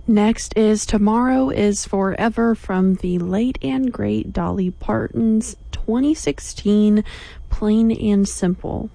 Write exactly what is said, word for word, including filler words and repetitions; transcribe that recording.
Next is Tomorrow is Forever from the late and great Dolly Parton's twenty sixteen Plain and Simple.